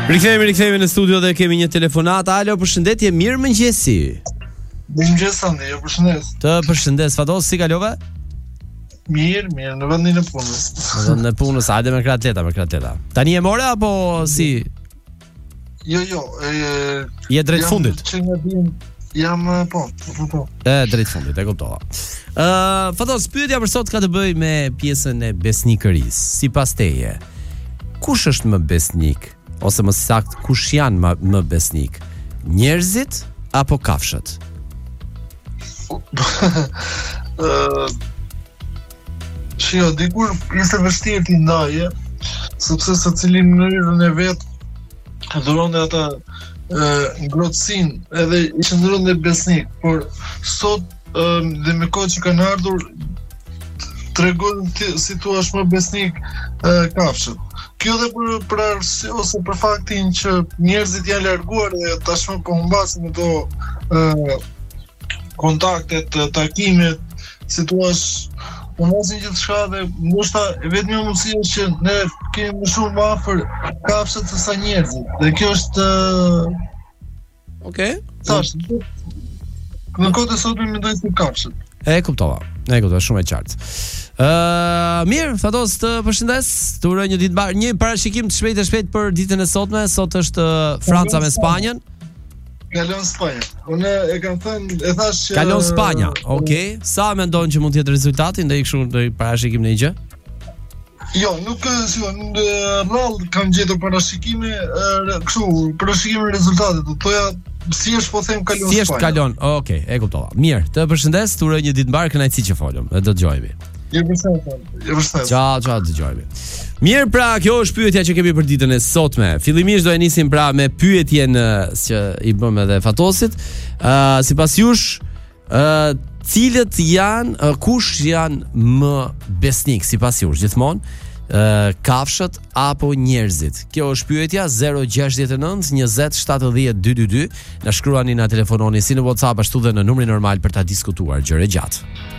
Rikthehemi në studio dhe kemi një telefonat. Alo, përshëndetje, mirë mëngjesi. Mëngjes Andi, ju përshëndes. Të përshëndes, Fatos, si kalove? Mirë, në vendin e punës. Në vendin e punës, hajde me kratleta. Tani e more apo si? Jo, Je drejt fundit. Jam po. Drejt fundit, e kuptova. Fatos, pyetja për sot ka të bëjë me pjesën e besnikërisë. Sipas teje, kush është më besnik? Ose më sakt, kush janë më besnik? Njerëzit apo kafshët? Shio, dikur ishte vështirë t'i ndaje, sepse se cilin mënyrën e vetë dhuronte ata ngrohtësinë edhe i qëndron dhe besnik, por sot dhe me kohë që kanë ardhur tregojnë si thua më besnik kafshët. Kjo dhe për arsye ose për faktin që njerëzit janë larguar dhe tashmë po humbasin ato kontaktet, takimet, si thua humbasin gjithçka dhe ndoshta vetëm mundësia që ne kemi më shumë më afër kafshët se sa njerëzit. Dhe kjo është Okej. Tash, në kohën e sotme mendoj se kafshët. E kuptova shumë e qartë. Mirë, Fatos, të përshëndes. Të uroj një ditë një parashikim të shpejt për ditën e sotme. Sot është Franca me Spanjën. Kalon Spanja. Unë e kam thënë, e thash që kalon Spanja. Okej. Sa mendon që mund të jetë rezultati ndaj kështu ndaj parashikim në gjë? Jo, nuk rrallë kam gjetur parashikime, kështu, parashikime rezultatet. Do thoya si është po them kalon Spanja. Si është kalon. Okej, e kuptova. Mirë, të përshëndes, të uroj një ditë mbar, kënaqësi që folëm. Ne do të dëgjojmë. Ju përshëndes. Ciao, dëgjojmë. Mirë, pra, kjo është pyetja që kemi për ditën e sotme. Fillimisht do e nisim pra me pyetjen që i bëm edhe Fatosit. Sipas jush, cilët janë, kush janë më besnik sipas jush gjithmonë? Kafshët apo njerëzit? Kjo është pyetja. 069 20 70 222. Na shkruani, na telefononi si në WhatsApp ashtu dhe në numrin normal për ta diskutuar gjëre gjatë.